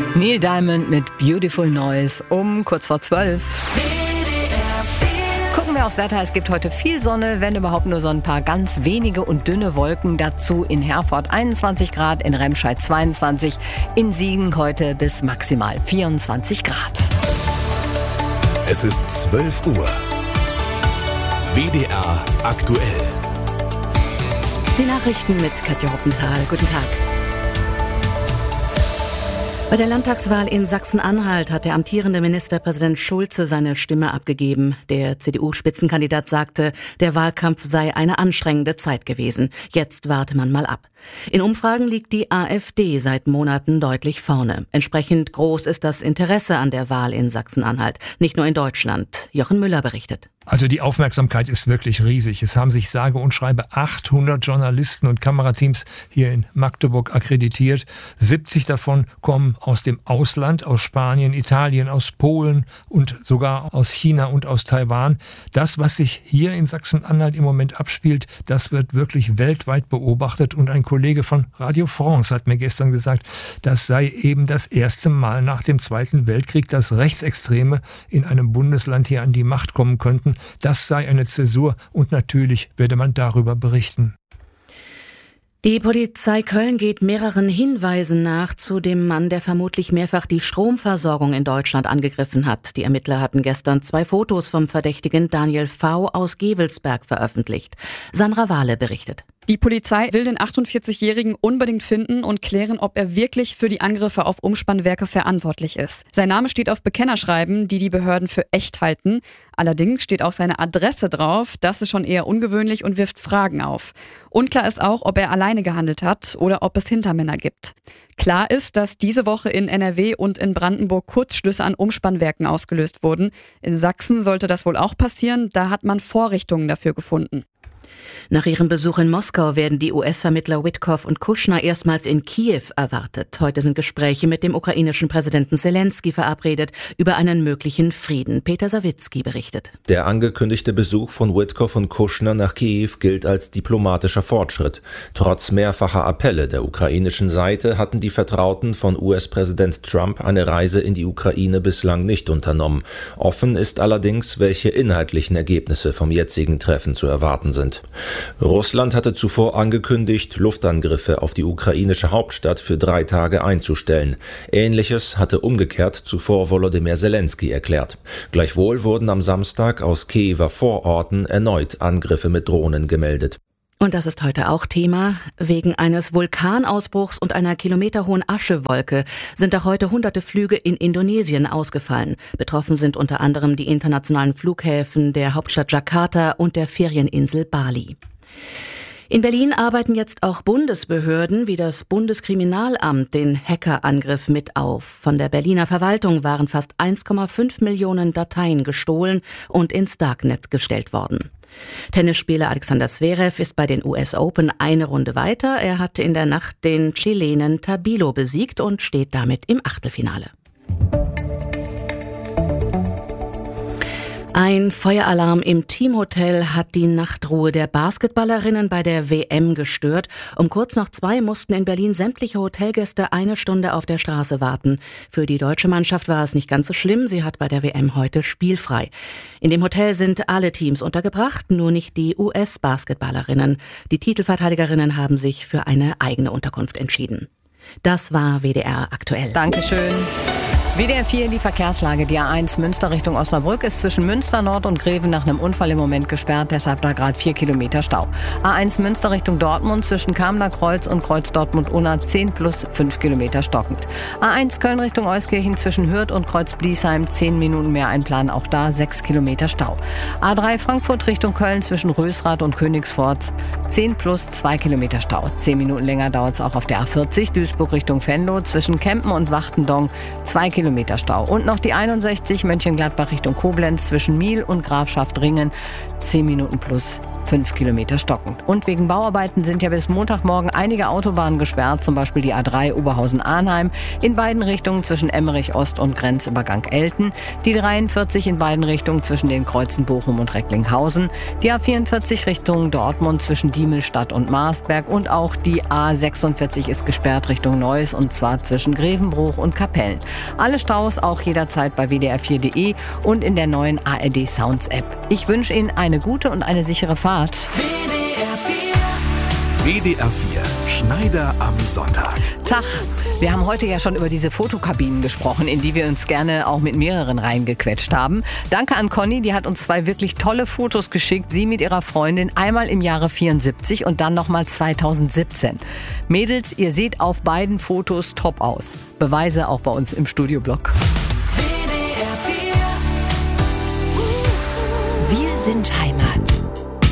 Neil Diamond mit Beautiful Noise um kurz vor 12. Gucken wir aufs Wetter. Es gibt heute viel Sonne, wenn überhaupt nur so ein paar ganz wenige und dünne Wolken. Dazu in Herford 21 Grad, in Remscheid 22, in Siegen heute bis maximal 24 Grad. Es ist 12 Uhr. WDR aktuell. Die Nachrichten mit Katja Hoppenthal. Guten Tag. Bei der Landtagswahl in Sachsen-Anhalt hat der amtierende Ministerpräsident Schulze seine Stimme abgegeben. Der CDU-Spitzenkandidat sagte, der Wahlkampf sei eine anstrengende Zeit gewesen. Jetzt warte man mal ab. In Umfragen liegt die AfD seit Monaten deutlich vorne. Entsprechend groß ist das Interesse an der Wahl in Sachsen-Anhalt. Nicht nur in Deutschland. Jochen Müller berichtet. Also die Aufmerksamkeit ist wirklich riesig. Es haben sich sage und schreibe 800 Journalisten und Kamerateams hier in Magdeburg akkreditiert. 70 davon kommen aus dem Ausland, aus Spanien, Italien, aus Polen und sogar aus China und aus Taiwan. Das, was sich hier in Sachsen-Anhalt im Moment abspielt, das wird wirklich weltweit beobachtet. Und ein Kollege von Radio France hat mir gestern gesagt, das sei eben das erste Mal nach dem Zweiten Weltkrieg, dass Rechtsextreme in einem Bundesland hier an die Macht kommen könnten. Das sei eine Zäsur und natürlich werde man darüber berichten. Die Polizei Köln geht mehreren Hinweisen nach zu dem Mann, der vermutlich mehrfach die Stromversorgung in Deutschland angegriffen hat. Die Ermittler hatten gestern 2 Fotos vom Verdächtigen Daniel V. aus Gevelsberg veröffentlicht. Sandra Wahle berichtet. Die Polizei will den 48-Jährigen unbedingt finden und klären, ob er wirklich für die Angriffe auf Umspannwerke verantwortlich ist. Sein Name steht auf Bekennerschreiben, die die Behörden für echt halten. Allerdings steht auch seine Adresse drauf. Das ist schon eher ungewöhnlich und wirft Fragen auf. Unklar ist auch, ob er alleine gehandelt hat oder ob es Hintermänner gibt. Klar ist, dass diese Woche in NRW und in Brandenburg Kurzschlüsse an Umspannwerken ausgelöst wurden. In Sachsen sollte das wohl auch passieren. Da hat man Vorrichtungen dafür gefunden. Nach ihrem Besuch in Moskau werden die US-Vermittler Witkow und Kushner erstmals in Kiew erwartet. Heute sind Gespräche mit dem ukrainischen Präsidenten Zelensky verabredet über einen möglichen Frieden. Peter Sawicki berichtet. Der angekündigte Besuch von Witkow und Kushner nach Kiew gilt als diplomatischer Fortschritt. Trotz mehrfacher Appelle der ukrainischen Seite hatten die Vertrauten von US-Präsident Trump eine Reise in die Ukraine bislang nicht unternommen. Offen ist allerdings, welche inhaltlichen Ergebnisse vom jetzigen Treffen zu erwarten sind. Russland hatte zuvor angekündigt, Luftangriffe auf die ukrainische Hauptstadt für 3 Tage einzustellen. Ähnliches hatte umgekehrt zuvor Volodymyr Zelensky erklärt. Gleichwohl wurden am Samstag aus Kiewer Vororten erneut Angriffe mit Drohnen gemeldet. Und das ist heute auch Thema. Wegen eines Vulkanausbruchs und einer kilometerhohen Aschewolke sind auch heute hunderte Flüge in Indonesien ausgefallen. Betroffen sind unter anderem die internationalen Flughäfen der Hauptstadt Jakarta und der Ferieninsel Bali. In Berlin arbeiten jetzt auch Bundesbehörden wie das Bundeskriminalamt den Hackerangriff mit auf. Von der Berliner Verwaltung waren fast 1,5 Millionen Dateien gestohlen und ins Darknet gestellt worden. Tennisspieler Alexander Zverev ist bei den US Open eine Runde weiter. Er hatte in der Nacht den Chilenen Tabilo besiegt und steht damit im Achtelfinale. Ein Feueralarm im Teamhotel hat die Nachtruhe der Basketballerinnen bei der WM gestört. Um kurz nach 2 mussten in Berlin sämtliche Hotelgäste 1 Stunde auf der Straße warten. Für die deutsche Mannschaft war es nicht ganz so schlimm. Sie hat bei der WM heute spielfrei. In dem Hotel sind alle Teams untergebracht, nur nicht die US-Basketballerinnen. Die Titelverteidigerinnen haben sich für eine eigene Unterkunft entschieden. Das war WDR aktuell. Dankeschön. WDR 4, die Verkehrslage. Die A1 Münster Richtung Osnabrück ist zwischen Münster Nord und Greven nach einem Unfall im Moment gesperrt, deshalb da gerade 4 Kilometer Stau. A1 Münster Richtung Dortmund zwischen Kamener Kreuz und Kreuz Dortmund-Unna 10 plus 5 Kilometer stockend. A1 Köln Richtung Euskirchen zwischen Hürth und Kreuz Bliesheim 10 Minuten mehr einplanen, auch da 6 Kilometer Stau. A3 Frankfurt Richtung Köln zwischen Rösrath und Königsforst 10 plus 2 Kilometer Stau. 10 Minuten länger dauert es auch auf der A40 Duisburg Richtung Venlo zwischen Kempen und Wachtendonk 2 Kilometer Stau. Und noch die 61 Mönchengladbach Richtung Koblenz zwischen Miel und Grafschaft Ringen 10 Minuten plus 5 Kilometer stockend. Und wegen Bauarbeiten sind ja bis Montagmorgen einige Autobahnen gesperrt, zum Beispiel die A3 Oberhausen-Arnheim in beiden Richtungen zwischen Emmerich Ost und Grenzübergang Elten, die 43 in beiden Richtungen zwischen den Kreuzen Bochum und Recklinghausen, die A44 Richtung Dortmund zwischen Diemelstadt und Marsberg und auch die A46 ist gesperrt Richtung Neuss und zwar zwischen Grevenbruch und Kapellen. Alle Staus auch jederzeit bei wdr4.de und in der neuen ARD Sounds App. Ich wünsche Ihnen eine gute und eine sichere Fahrt. WDR 4 Schneider am Sonntag. Tag. Wir haben heute ja schon über diese Fotokabinen gesprochen, in die wir uns gerne auch mit mehreren reingequetscht haben. Danke an Conny, die hat uns 2 wirklich tolle Fotos geschickt. Sie mit ihrer Freundin, einmal im Jahre 74 und dann nochmal 2017. Mädels, ihr seht auf beiden Fotos top aus. Beweise auch bei uns im Studioblog. Wir sind Heimat.